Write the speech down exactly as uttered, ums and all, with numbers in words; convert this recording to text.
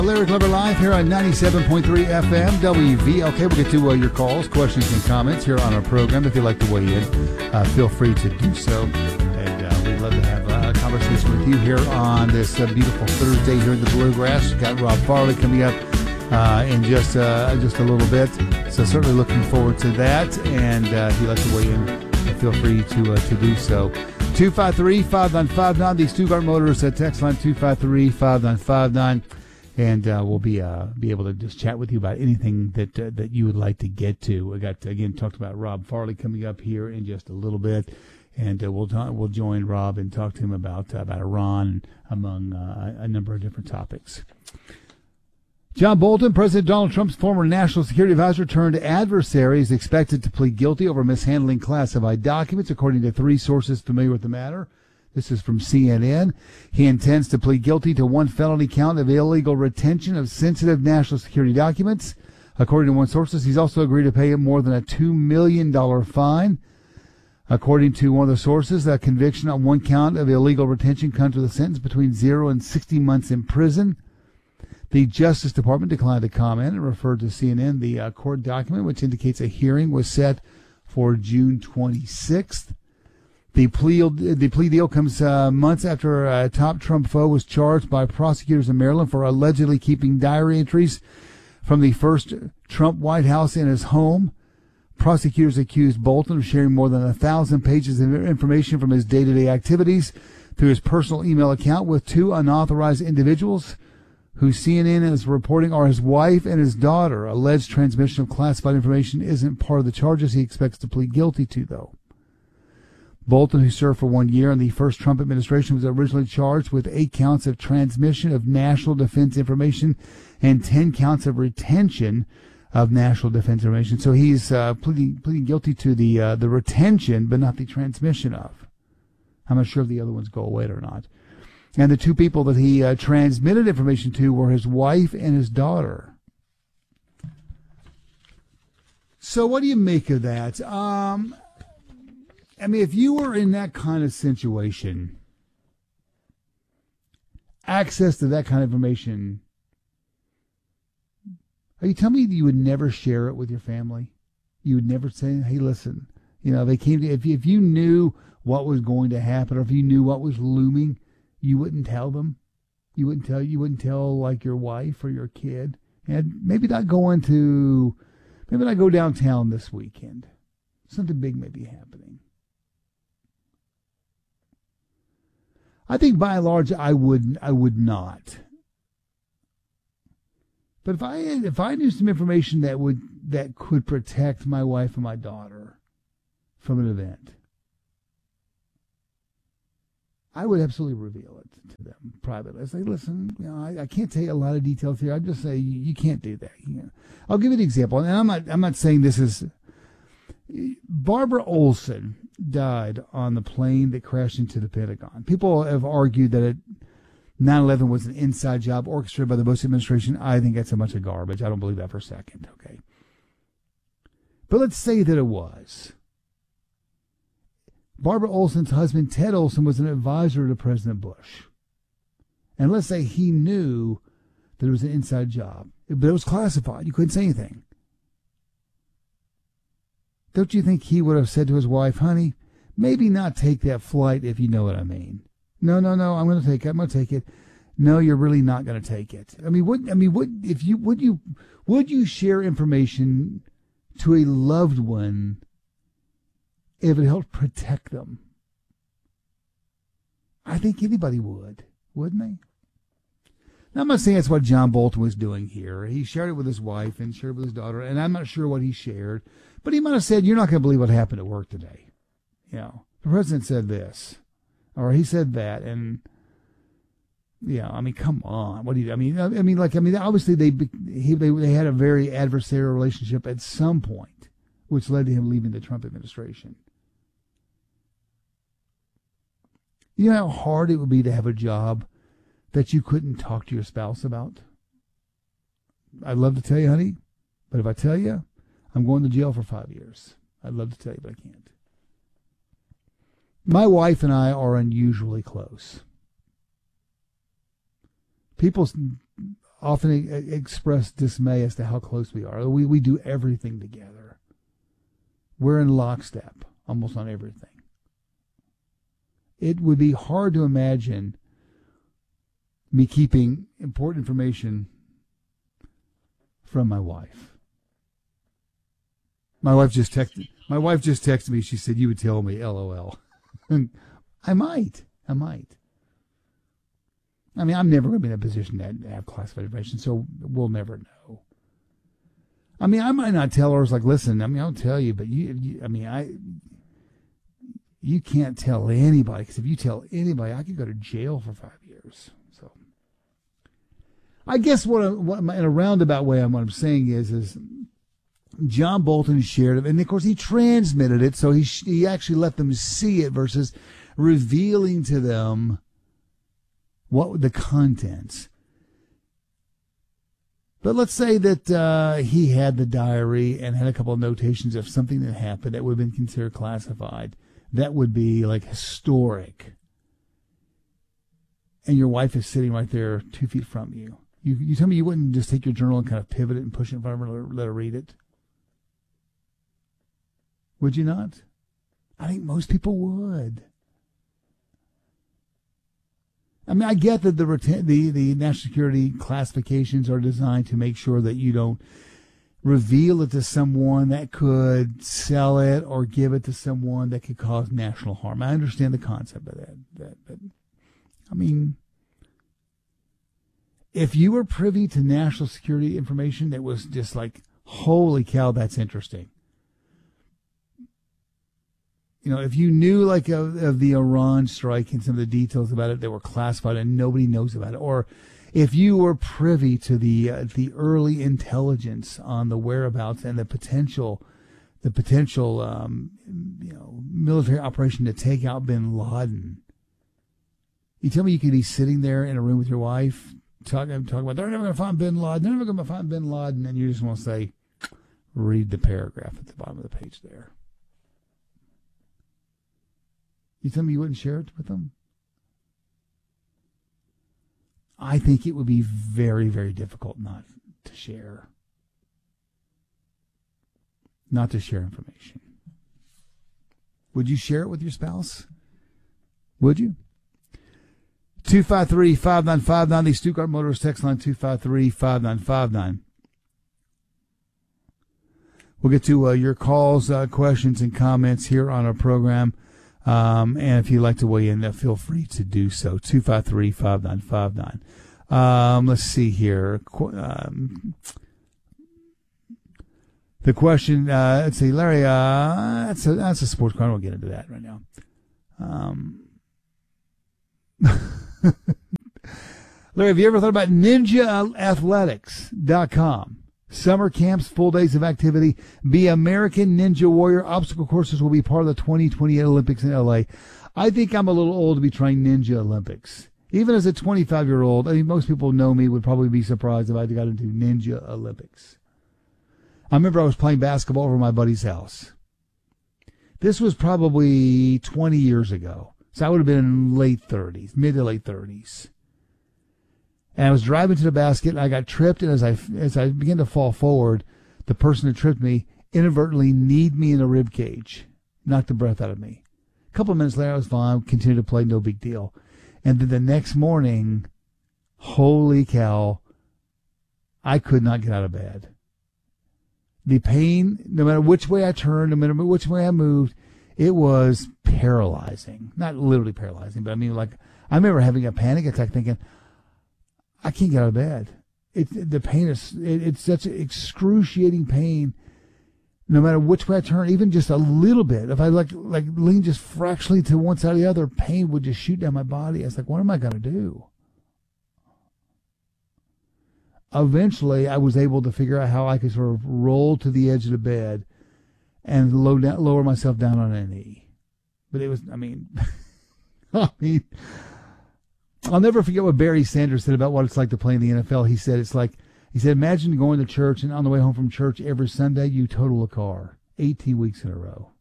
Larry Glover live here on ninety-seven point three F M W V L K. We'll get to uh, your calls, questions, and comments here on our program. If you'd like to weigh in, uh, feel free to do so. And uh, we'd love to have uh, a conversation with you here on this uh, beautiful Thursday here in the Bluegrass. We've got Rob Farley coming up uh, in just uh, just a little bit. So certainly looking forward to that. And uh, if you'd like to weigh in, feel free to uh, to do so. two five three, five nine five nine. The Stuttgart Motors uh, text line two five three, five nine five nine. And uh, we'll be uh, be able to just chat with you about anything that uh, that you would like to get to. We got again talked about Rob Farley coming up here in just a little bit, and uh, we'll ta- we'll join Rob and talk to him about uh, about Iran, among uh, a number of different topics. John Bolton, President Donald Trump's former national security advisor turned adversary, is expected to plead guilty over mishandling classified documents, according to three sources familiar with the matter. This is from C N N. He intends to plead guilty to one felony count of illegal retention of sensitive national security documents. According to one source, he's also agreed to pay him more than a two million dollars fine. According to one of the sources, a conviction on one count of illegal retention comes with a sentence between zero and sixty months in prison. The Justice Department declined to comment and referred to C N N the uh, court document, which indicates a hearing was set for June twenty-sixth. The plea, the plea deal comes uh, months after a top Trump foe was charged by prosecutors in Maryland for allegedly keeping diary entries from the first Trump White House in his home. Prosecutors accused Bolton of sharing more than a thousand pages of information from his day-to-day activities through his personal email account with two unauthorized individuals who C N N is reporting are his wife and his daughter. Alleged transmission of classified information isn't part of the charges he expects to plead guilty to, though. Bolton, who served for one year in the first Trump administration, was originally charged with eight counts of transmission of national defense information and ten counts of retention of national defense information. So he's uh, pleading, pleading guilty to the uh, the retention, but not the transmission of. I'm not sure if the other ones go away or not. And the two people that he uh, transmitted information to were his wife and his daughter. So what do you make of that? Um... I mean, if you were in that kind of situation, access to that kind of information, are you telling me you would never share it with your family? You would never say, hey, listen, you know, they came to, if you, if you knew what was going to happen, or if you knew what was looming, you wouldn't tell them. You wouldn't tell, you wouldn't tell like your wife or your kid. And maybe not go into, maybe not go downtown this weekend. Something big may be happening. I think by and large I would I would not. But if I had, if I knew some information that would that could protect my wife and my daughter from an event, I would absolutely reveal it to them privately. I say, listen, you know, I, I can't tell you a lot of details here. I'd just say you, you can't do that. You know, I'll give you an example, and I'm not I'm not saying this is. Barbara Olson died on the plane that crashed into the Pentagon. People have argued that nine eleven was an inside job orchestrated by the Bush administration. I think that's a bunch of garbage. I don't believe that for a second, okay? But let's say that it was. Barbara Olson's husband, Ted Olson, was an advisor to President Bush. And let's say he knew that it was an inside job. But it was classified. You couldn't say anything. Don't you think he would have said to his wife, honey, maybe not take that flight if you know what I mean? No, no, no, I'm going to take it. I'm going to take it. No, you're really not going to take it. I mean, would I mean, would if you would you would you share information to a loved one if it helped protect them? I think anybody would, wouldn't they? Now, I'm not saying that's what John Bolton was doing here. He shared it with his wife and shared it with his daughter, and I'm not sure what he shared. But he might have said, you're not going to believe what happened at work today. You know, the president said this, or he said that, and, you know, I mean, come on. What do you, I mean, I mean, like, I mean, obviously they, he, they, they had a very adversarial relationship at some point, which led to him leaving the Trump administration. You know how hard it would be to have a job that you couldn't talk to your spouse about? I'd love to tell you, honey, but if I tell you, I'm going to jail for five years. I'd love to tell you, but I can't. My wife and I are unusually close. People often e- express dismay as to how close we are. We we do everything together. We're in lockstep almost on everything. It would be hard to imagine me keeping important information from my wife. My wife just texted. My wife just texted me. She said, "You would tell me, LOL." And I might. I might. I mean, I'm never going to be in a position to have classified information, so we'll never know. I mean, I might not tell her. It's like, listen. I mean, I'll tell you, but you. you I mean, I. You can't tell anybody, because if you tell anybody, I could go to jail for five years. So, I guess what, I, what in a roundabout way, what I'm saying is, is John Bolton shared it, and of course he transmitted it, so he he actually let them see it versus revealing to them what the contents. But let's say that uh, he had the diary and had a couple of notations of something that happened that would have been considered classified. That would be like historic. And your wife is sitting right there two feet from you. You you tell me you wouldn't just take your journal and kind of pivot it and push it in front of her and let her read it? Would you not? I think most people would. I mean, I get that the the the national security classifications are designed to make sure that you don't reveal it to someone that could sell it or give it to someone that could cause national harm. I understand the concept of that. that but, I mean, if you were privy to national security information that was just like, holy cow, that's interesting. You know, if you knew like of, of the Iran strike and some of the details about it that were classified and nobody knows about it, or if you were privy to the uh, the early intelligence on the whereabouts and the potential, the potential, um, you know, military operation to take out Bin Laden, you tell me you could be sitting there in a room with your wife talking talking about they're never going to find Bin Laden, they're never going to find Bin Laden, and you just want to say, read the paragraph at the bottom of the page there. You tell me you wouldn't share it with them? I think it would be very, very difficult not to share. Not to share information. Would you share it with your spouse? Would you? two five three, five nine five nine, the Stuttgart Motors text line, two five three, five nine five nine. We'll get to uh, your calls, uh, questions, and comments here on our program. Um, and if you'd like to weigh in, uh, feel free to do so. two five three, five nine five nine. Um, let's see here. Qu- um, the question, uh, let's see, Larry, uh, that's a, that's a sports card. I won't get into that right now. Um, Larry, have you ever thought about ninja athletics dot com? Summer camps, full days of activity. Be American Ninja Warrior. Obstacle courses will be part of the twenty twenty-eight Olympics in L A. I think I'm a little old to be trying Ninja Olympics. Even as a twenty-five-year-old, I mean, most people know me would probably be surprised if I got into Ninja Olympics. I remember I was playing basketball over my buddy's house. This was probably twenty years ago. So I would have been in late thirties, mid to late thirties. And I was driving to the basket, and I got tripped, and as I as I began to fall forward, the person who tripped me inadvertently kneed me in the rib cage, knocked the breath out of me. A couple of minutes later, I was fine, continued to play, no big deal. And then the next morning, holy cow, I could not get out of bed. The pain, no matter which way I turned, no matter which way I moved, it was paralyzing. Not literally paralyzing, but I mean, like, I remember having a panic attack thinking, I can't get out of bed. It, the pain is, it, it's such excruciating pain. No matter which way I turn, even just a little bit, if I like like lean just fractionally to one side or the other, pain would just shoot down my body. I was like, what am I going to do? Eventually, I was able to figure out how I could sort of roll to the edge of the bed and low down, lower myself down on a knee. But it was, I mean, I mean, I'll never forget what Barry Sanders said about what it's like to play in the N F L. He said, it's like, he said, imagine going to church and on the way home from church every Sunday, you total a car eighteen weeks in a row.